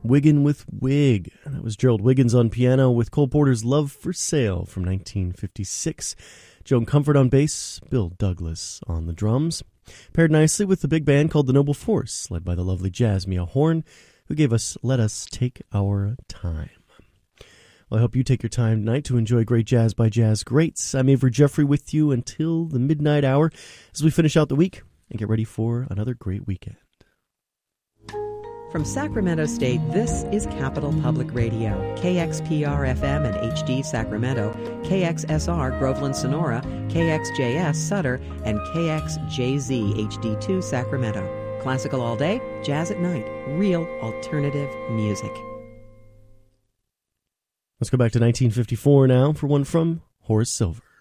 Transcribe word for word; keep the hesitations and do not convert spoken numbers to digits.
Wiggin with Wig. That was Gerald Wiggins on piano with Cole Porter's Love for Sale from nineteen fifty-six. Joan Comfort on bass, Bill Douglas on the drums. Paired nicely with the big band called The Noble Force, led by the lovely Jasmia Horn, who gave us Let Us Take Our Time. Well, I hope you take your time tonight to enjoy great jazz by Jazz Greats. I'm Avery Jeffrey with you until the midnight hour as we finish out the week and get ready for another great weekend. From Sacramento State, this is Capital Public Radio, K X P R F M and H D Sacramento, K X S R Groveland Sonora, K X J S Sutter, and K X J Z H D two Sacramento. Classical all day, jazz at night, real alternative music. Let's go back to nineteen fifty-four now for one from Horace Silver.